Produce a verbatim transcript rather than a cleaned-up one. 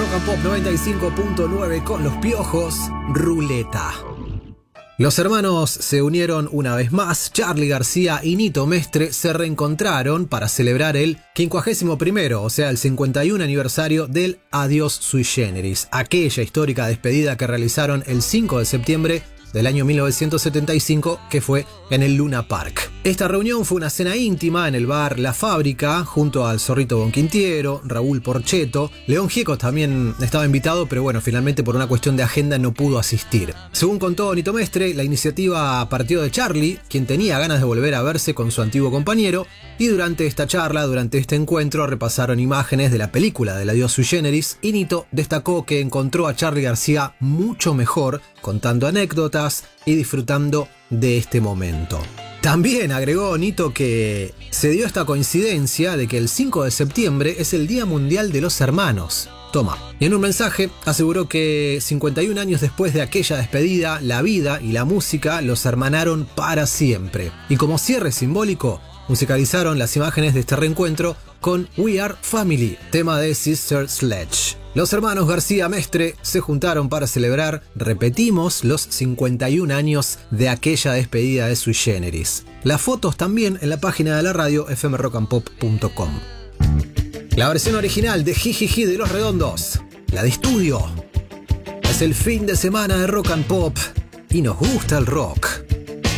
Rock and Pop noventa y cinco punto nueve con Los Piojos, Ruleta. Los hermanos se unieron una vez más. Charly García y Nito Mestre se reencontraron para celebrar el quincuagésimo primero, o sea, el cincuenta y uno aniversario del Adiós Sui Generis, aquella histórica despedida que realizaron el cinco de septiembre del año mil novecientos setenta y cinco, que fue en el Luna Park. Esta reunión fue una cena íntima en el bar La Fábrica, junto al Zorrito Bonquintiero, Raúl Porcheto. León Gieco también estaba invitado, pero bueno, finalmente por una cuestión de agenda no pudo asistir. Según contó Nito Mestre, la iniciativa partió de Charly, quien tenía ganas de volver a verse con su antiguo compañero, y durante esta charla, durante este encuentro, repasaron imágenes de la película del Adiós Sui Generis, y Nito destacó que encontró a Charly García mucho mejor, contando anécdotas y disfrutando de este momento. También agregó Nito que se dio esta coincidencia de que el cinco de septiembre es el Día Mundial de los Hermanos. Toma. Y en un mensaje aseguró que cincuenta y un años después de aquella despedida, la vida y la música los hermanaron para siempre. Y como cierre simbólico, musicalizaron las imágenes de este reencuentro con We Are Family, tema de Sister Sledge. Los hermanos García Mestre se juntaron para celebrar, repetimos, los cincuenta y un años de aquella despedida de Sui Generis. Las fotos también en la página de la radio f m rock and pop punto com. La versión original de Jijiji de Los Redondos, la de estudio. Es el fin de semana de Rock and Pop y nos gusta el rock.